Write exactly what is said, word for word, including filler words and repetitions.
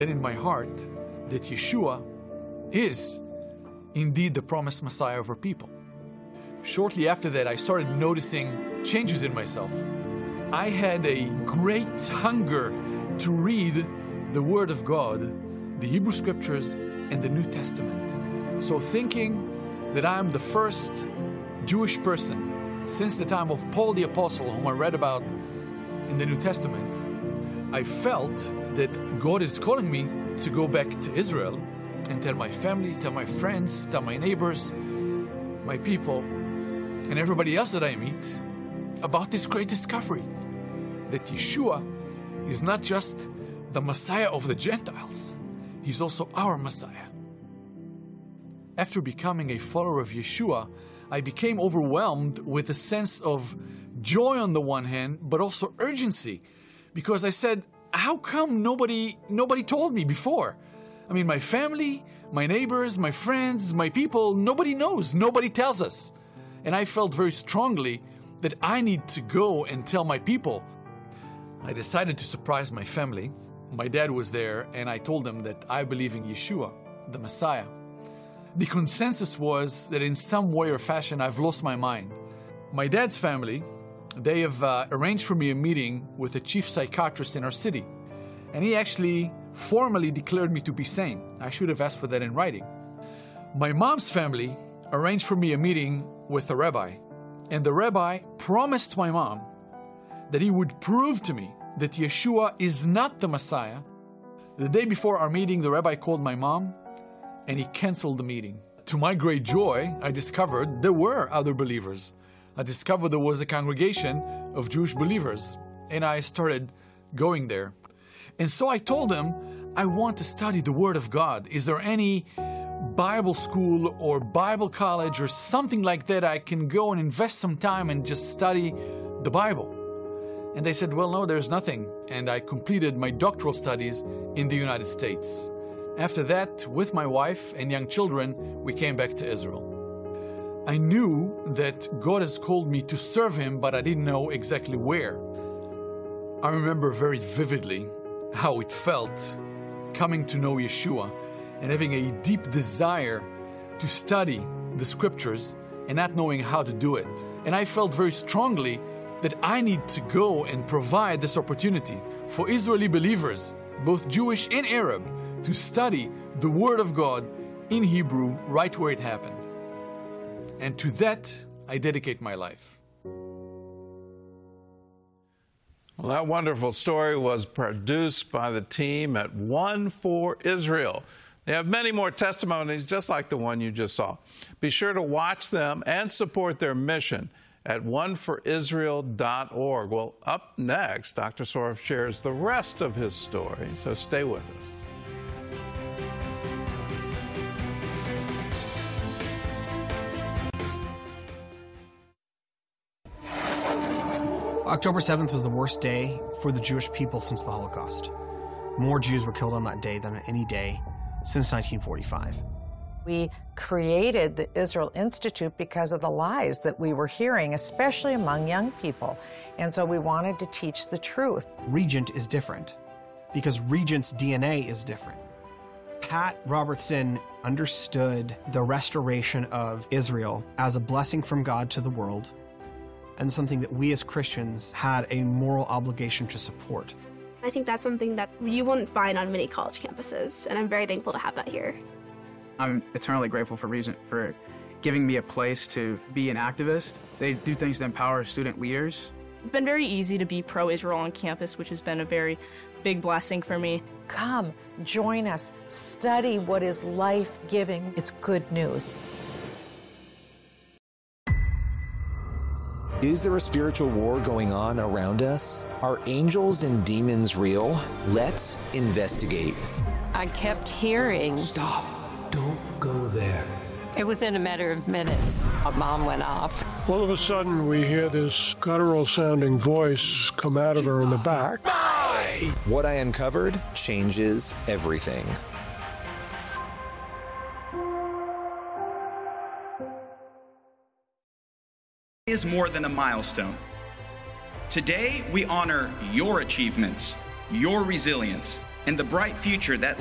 in my heart that Yeshua is indeed the promised Messiah of our people. Shortly after that, I started noticing changes in myself. I had a great hunger to read the Word of God, the Hebrew Scriptures, and the New Testament. So thinking that I'm the first Jewish person since the time of Paul the Apostle, whom I read about in the New Testament, I felt that God is calling me to go back to Israel and tell my family, tell my friends, tell my neighbors, my people, and everybody else that I meet about this great discovery, that Yeshua is not just the Messiah of the Gentiles, He's also our Messiah. After becoming a follower of Yeshua, I became overwhelmed with a sense of joy on the one hand, but also urgency, because I said, how come nobody nobody told me before? I mean, my family, my neighbors, my friends, my people, nobody knows, nobody tells us. And I felt very strongly that I need to go and tell my people. I decided to surprise my family. My dad was there, and I told them that I believe in Yeshua, the Messiah. The consensus was that in some way or fashion, I've lost my mind. My dad's family, they have uh, arranged for me a meeting with a chief psychiatrist in our city. And he actually formally declared me to be sane. I should have asked for that in writing. My mom's family arranged for me a meeting with a rabbi. And the rabbi promised my mom that he would prove to me that Yeshua is not the Messiah. The day before our meeting, the rabbi called my mom and he canceled the meeting. To my great joy, I discovered there were other believers. I discovered there was a congregation of Jewish believers, and I started going there. And so I told him, I want to study the Word of God. Is there any Bible school or Bible college or something like that I can go and invest some time and just study the Bible? And they said, well, no, there's nothing. And I completed my doctoral studies in the United States. After that, with my wife and young children, we came back to Israel. I knew that God has called me to serve Him, but I didn't know exactly where. I remember very vividly how it felt coming to know Yeshua and having a deep desire to study the Scriptures and not knowing how to do it. And I felt very strongly that I need to go and provide this opportunity for Israeli believers, both Jewish and Arab, to study the Word of God in Hebrew right where it happened. And to that, I dedicate my life. Well, that wonderful story was produced by the team at One for Israel. They have many more testimonies just like the one you just saw. Be sure to watch them and support their mission at one for israel dot org. Well, up next, Doctor Sorof shares the rest of his story, so stay with us. October seventh was the worst day for the Jewish people since the Holocaust. More Jews were killed on that day than on any day since nineteen forty-five. We created the Israel Institute because of the lies that we were hearing, especially among young people. And so we wanted to teach the truth. Regent is different because Regent's D N A is different. Pat Robertson understood the restoration of Israel as a blessing from God to the world, and something that we as Christians had a moral obligation to support. I think that's something that you wouldn't find on many college campuses, and I'm very thankful to have that here. I'm eternally grateful for Regent for giving me a place to be an activist. They do things to empower student leaders. It's been very easy to be pro-Israel on campus, which has been a very big blessing for me. Come, join us, study what is life-giving. It's good news. Is there a spiritual war going on around us? Are angels and demons real? Let's investigate. I kept hearing, "Stop, don't go there." And within a matter of minutes, a bomb went off. All of a sudden, we hear this guttural-sounding voice come out of her in the back. What I uncovered changes everything. Is more than a milestone. Today, we honor your achievements, your resilience, and the bright future that